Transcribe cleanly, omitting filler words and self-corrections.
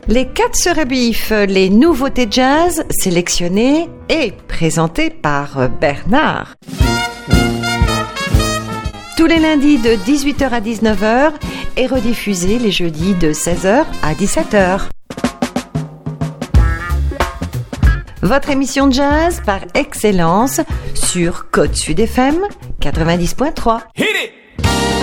Les 4 sœurs Bif, les nouveautés jazz sélectionnées et présentées par Bernard. Tous les lundis de 18h à 19h et rediffusés les jeudis de 16h à 17h. Votre émission de jazz par excellence sur Côte Sud FM 90.3. Hit it!